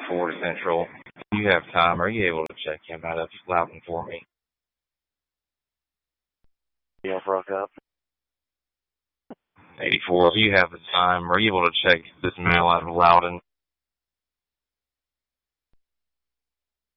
84 to Central. If you have time, are you able to check him out of Loudon for me? Yeah, broke up. 84, if you have the time, are you able to check this male out of Loudon?